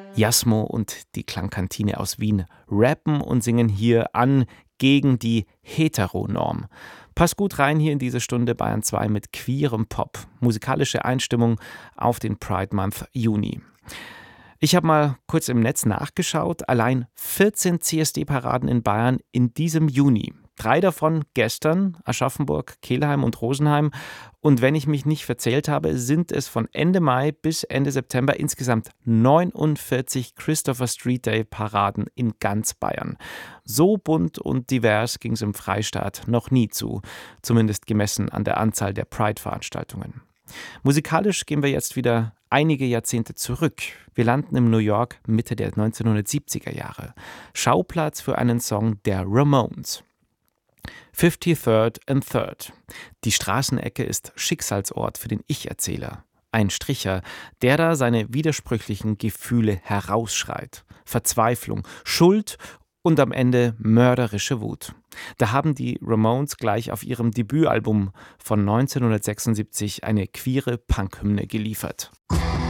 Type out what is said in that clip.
Jasmo und die Klangkantine aus Wien rappen und singen hier an gegen die Heteronorm. Passt gut rein hier in diese Stunde Bayern 2 mit queerem Pop. Musikalische Einstimmung auf den Pride Month Juni. Ich habe mal kurz im Netz nachgeschaut. Allein 14 CSD-Paraden in Bayern in diesem Juni. 3 davon gestern, Aschaffenburg, Kelheim und Rosenheim. Und wenn ich mich nicht verzählt habe, sind es von Ende Mai bis Ende September insgesamt 49 Christopher Street Day Paraden in ganz Bayern. So bunt und divers ging es im Freistaat noch nie zu, zumindest gemessen an der Anzahl der Pride-Veranstaltungen. Musikalisch gehen wir jetzt wieder einige Jahrzehnte zurück. Wir landen in New York Mitte der 1970er Jahre. Schauplatz für einen Song der Ramones. 53rd and 3rd. Die Straßenecke ist Schicksalsort für den Ich-Erzähler. Ein Stricher, der da seine widersprüchlichen Gefühle herausschreit. Verzweiflung, Schuld und am Ende mörderische Wut. Da haben die Ramones gleich auf ihrem Debütalbum von 1976 eine queere Punkhymne geliefert.